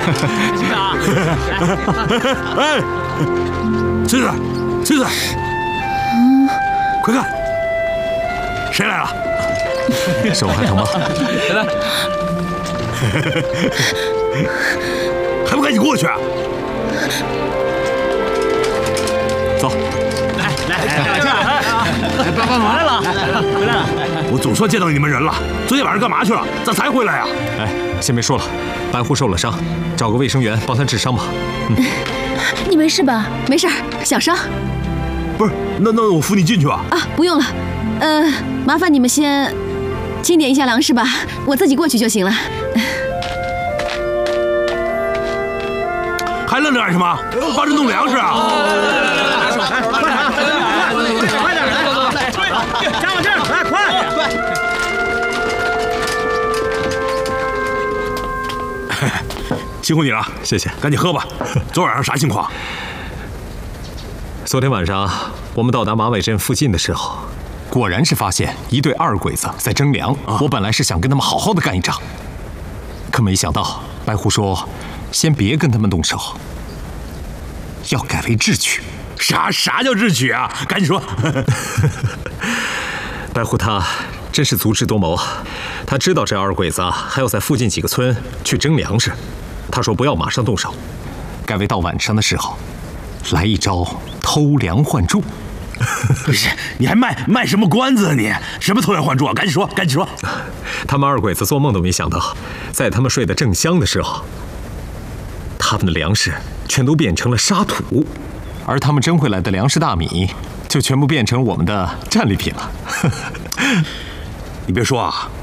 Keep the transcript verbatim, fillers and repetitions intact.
局长， 哎，孙子，孙子，嗯，快看，谁来了？ 手还疼吗？ 来， 还不赶紧过去？ 走。 来来来来，帮帮忙来了，回来了。 我总算见到你们人了。昨天晚上干嘛去了？咋才回来呀？ 哎，先别说了，白狐受了伤，找个卫生员帮他治伤吧。嗯， 你没事吧？没事，小伤。 不是，那那我扶你进去吧。 啊，不用了。呃，麻烦你们先清点一下粮食吧，我自己过去就行了。 还愣着干什么？帮着弄粮食啊！ 快点，快点，来，加把劲儿，来，快快！辛苦你了， 谢谢。 赶紧喝吧。昨晚上啥情况？ 昨天晚上我们到达马尾镇附近的时候，果然是发现一队二鬼子在征粮。啊、我本来是想跟他们好好的干一仗，可没想到白狐说，先别跟他们动手，要改为智取。 啥啥叫智取啊？赶紧说！ 白狐他真是足智多谋，他知道这二鬼子还要在附近几个村去征粮食，他说不要马上动手，改为到晚上的时候来一招偷梁换柱。 不是，你还卖卖什么关子啊你？什么偷梁换柱啊？赶紧说，赶紧说！ 他们二鬼子做梦都没想到，在他们睡得正香的时候，他们的粮食全都变成了沙土。 而他们征回来的粮食大米，就全部变成我们的战利品了。 你别说啊，